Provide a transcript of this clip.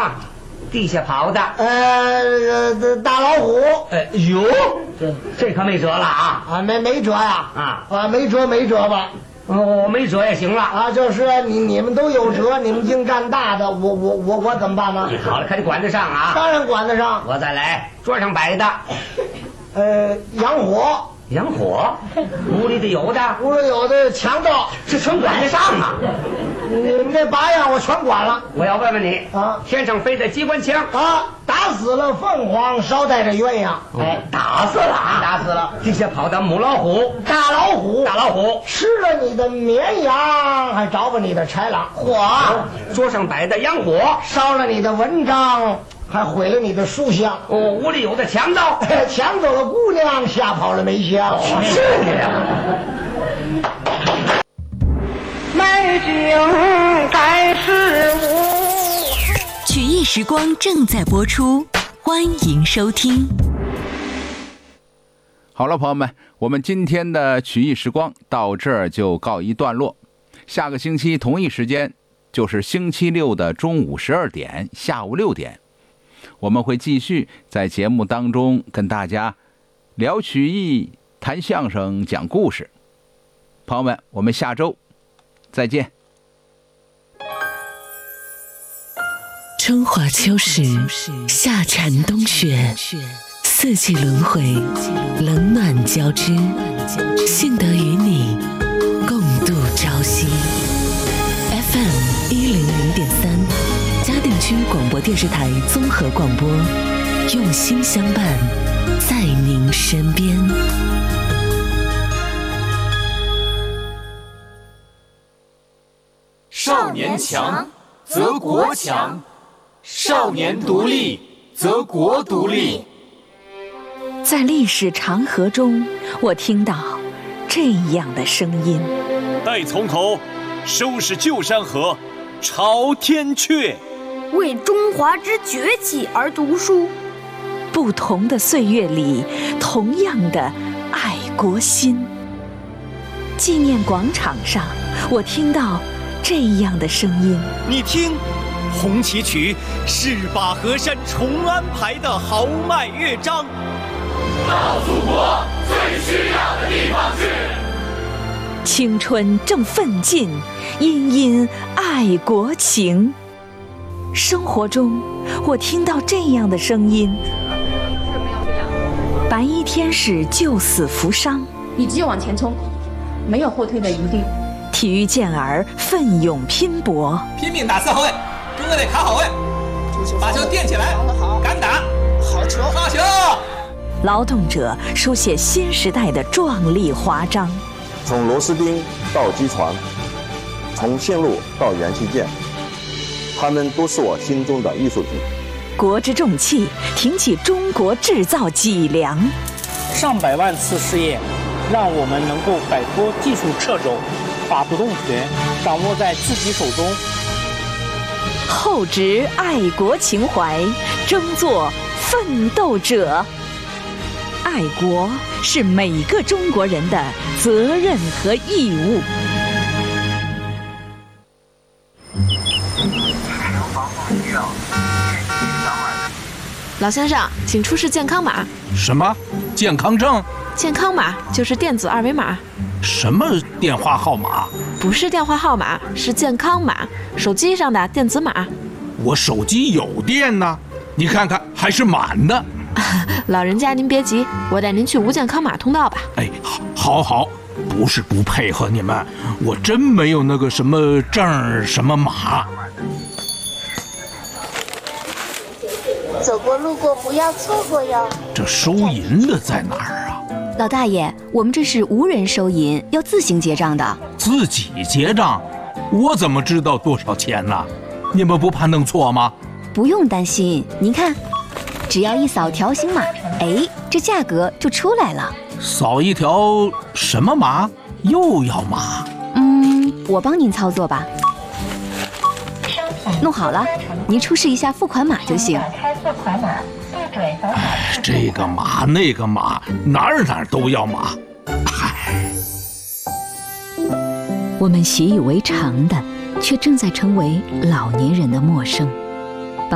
啊，地下跑的。 大老虎。 哟，这可没辙了啊！ 没辙呀！没辙吧？ 没辙也行了啊！就是你们都有辙，你们净干大的，我怎么办呢？ 好了，可得管得上啊！ 当然管得上。 我再来，桌上摆的， 洋火。 洋火，屋里的有的强盗， 这全管得上啊！ 你们这8样我全管了。 我要问问你啊， 天上飞的机关枪啊，打死了凤凰，捎带着鸳鸯。 打死了啊！ 打死了。 地下跑的母老虎， 大老虎吃了你的绵羊，还找吧你的豺狼。 桌上摆的洋火， 烧了你的文章，还毁了你的书香。 屋里有的强盗， 抢走了姑娘，吓跑了梅香。 是的。 美景盖世无。 曲艺时光正在播出，欢迎收听。 好了，朋友们，我们今天的曲艺时光到这儿就告一段落。下个星期同一时间，就是星期六的中午12点、下午6点，我们会继续在节目当中跟大家聊曲艺、谈相声、讲故事。朋友们，我们下周再见。 春华秋实，夏蝉冬雪，四季轮回，冷暖交织，幸得与你共度朝夕。FM 100.3，嘉定区广播电视台综合广播，用心相伴，在您身边。 少年强则国强，少年独立则国独立。 在历史长河中，我听到这样的声音： 待从头，收拾旧山河，朝天阙。 为中华之崛起而读书。 不同的岁月里，同样的爱国心。纪念广场上，我听到这样的声音： 你听，红旗曲是把河山重安排的豪迈乐章。 到祖国最需要的地方去。 青春正奋进，殷殷爱国情。生活中，我听到这样的声音：白衣天使救死扶伤， 你只有往前冲，没有后退的余地。 体育健儿奋勇拼搏， 拼命打4号位，中队得卡好位，把球垫起来，敢打，好球，好球！ 劳动者书写新时代的壮丽华章。 从螺丝钉到机床，从线路到元器件，他们都是我心中的艺术品。 国之重器，挺起中国制造脊梁。 上百万次试验，让我们能够摆脱技术掣肘，把主动权掌握在自己手中。 厚植爱国情怀，争做奋斗者。爱国是每个中国人的责任和义务。 老先生，请出示健康码。 什么？健康证？ 健康码就是电子2维码。 什么电话号码？ 不是电话号码，是健康码，手机上的电子码。 我手机有电呢，你看看还是满的。 老人家您别急，我带您去无健康码通道吧。 哎，好，不是不配合你们，我真没有那个什么证什么码。 走过路过不要错过哟。 这收银的在哪儿啊？ 老大爷，我们这是无人收银，要自行结账的。 自己结账？我怎么知道多少钱呢？你们不怕弄错吗？ 不用担心，您看，只要一扫条形码，哎，这价格就出来了。 扫一条什么码？又要码？ 我帮您操作吧。弄好了，您出示一下付款码就行。 这个码那个码，哪儿都要码。 我们习以为常的，却正在成为老年人的陌生。